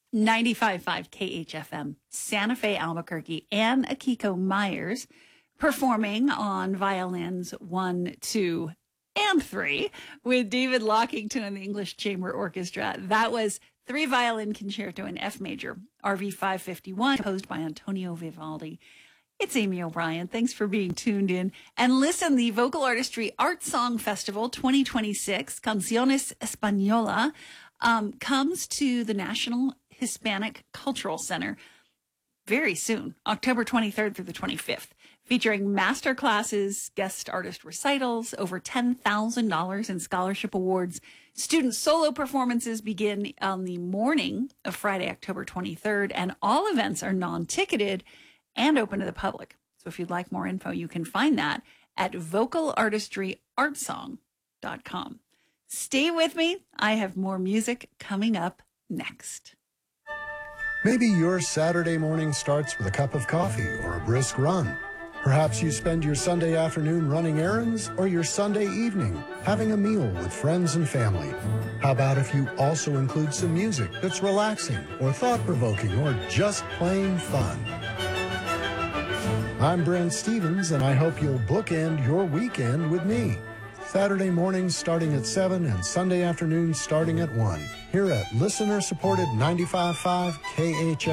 95.5 KHFM, Santa Fe, Albuquerque, and Akiko Myers performing on violins 1, 2, and 3 with David Lockington and the English Chamber Orchestra. That was 3 violin concerto in F major, RV 551, composed by Antonio Vivaldi. It's Amy O'Brien. Thanks for being tuned in. And listen, the Vocal Artistry Art Song Festival 2026, Canciones Española, comes to the National Hispanic Cultural Center very soon, October 23rd through the 25th, featuring master classes, guest artist recitals, over $10,000 in scholarship awards. Student solo performances begin on the morning of Friday, October 23rd, and all events are non-ticketed and open to the public. So if you'd like more info, you can find that at vocalartistryartsong.com. Stay with me. I have more music coming up next. Maybe your Saturday morning starts with a cup of coffee or a brisk run. Perhaps you spend your Sunday afternoon running errands or your Sunday evening having a meal with friends and family. How about if you also include some music that's relaxing or thought-provoking or just plain fun? I'm Brent Stevens, and I hope you'll bookend your weekend with me. Saturday mornings starting at 7 and Sunday afternoons starting at 1. Here at listener-supported 95.5 KHF.